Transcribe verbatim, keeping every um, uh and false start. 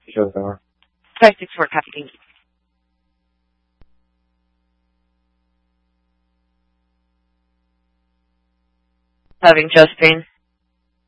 Show tower. five six four, copy, thank you. Having chest pain.